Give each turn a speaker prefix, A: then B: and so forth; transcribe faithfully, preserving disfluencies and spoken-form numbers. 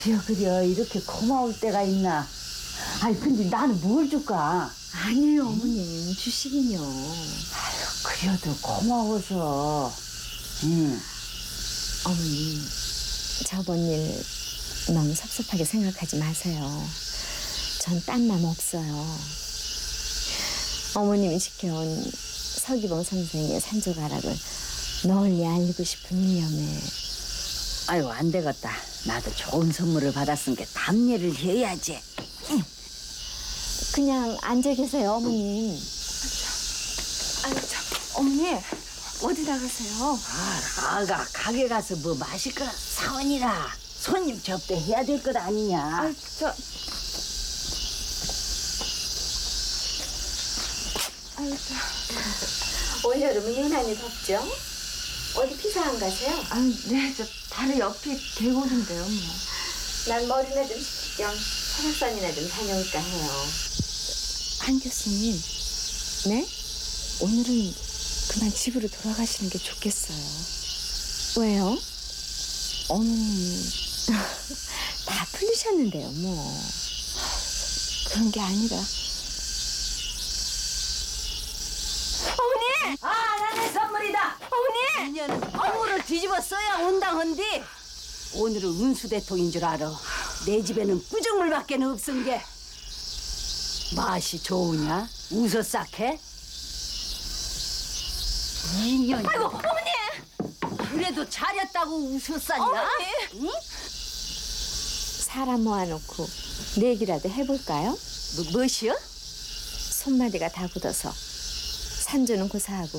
A: 그려 그려 이렇게 고마울 때가 있나. 아니 근데 나는 뭘 줄까?
B: 아니에요 어머님, 주시긴요.
A: 그래도 고마워서. 응.
B: 어머님, 저번 일 너무 섭섭하게 생각하지 마세요. 전 딴 맘 없어요. 어머님이 지켜온 서기봉 선생의 산조가락을 널리 알리고 싶은 일념에.
A: 아유 안 되겠다. 나도 좋은 선물을 받았으니까 답례를 해야지.
B: 그냥 앉아 계세요 어머님. 아유 참, 어머니 어디 나가세요?
A: 아, 아가 가게 가서 뭐 마실 거 사원이라 손님 접대해야 될 것 아니냐.
B: 아유 저 아유 저 올여름은 유난히 덥죠? 어디 피서 안 가세요?
C: 아유, 네, 저 바로 옆이 계곡인데요, 뭐.
B: 난 머리나 좀 식힐 겸 설악산이나 좀 다녀올까 해요. 한 교수님, 네? 오늘은 그만 집으로 돌아가시는 게 좋겠어요. 왜요? 어머님 다 풀리셨는데요, 뭐. 그런 게 아니라. 어머니!
A: 아, 나의 선물이다.
B: 어머니!
A: 인연은 허물을 뒤집어 써야 온당한디. 오늘은 운수대통인 줄 알아. 내 집에는 꾸중물밖에 없은 게. 맛이 좋으냐? 웃어 싹해? 인연.
B: 아이고, 어머니!
A: 그래도 잘했다고 웃어 싸냐?
B: 어머니!
A: 응?
B: 사람 모아놓고 내기라도 해볼까요?
A: 뭐, 무엇이요?
B: 손마디가 다 굳어서 산조는 고사하고